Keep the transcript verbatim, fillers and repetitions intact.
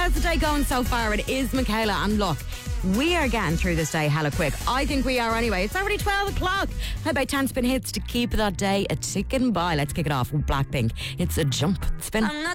how's the day going so far? It is Michaela, and look, we are getting through this day hella quick. I think we are anyway. It's already twelve o'clock. How about ten spin hits to keep that day a ticking by? Let's kick it off with Blackpink. It's a jump spin. I'm not